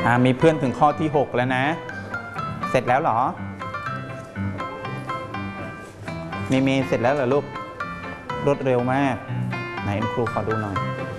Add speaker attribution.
Speaker 1: มีเพื่อนถึงข้อที่6แล้วนะเสร็จแล้วเหรอเมย์เสร็จแล้วเหรอลูกรวดเร็วมากไหนครูขอดูหน่อย